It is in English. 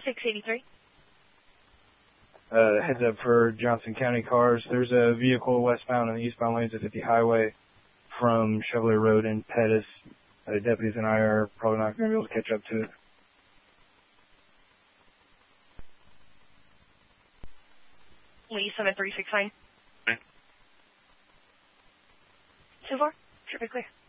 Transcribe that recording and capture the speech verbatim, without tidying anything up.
six eighty-three. Uh, heads up for Johnson County cars. There's a vehicle westbound on the eastbound lanes of fifty Highway from Chevrolet Road in Pettis. Uh, deputies and I are probably not going to be able to catch up to it. Lee, seven three six nine. Okay. two four, traffic clear.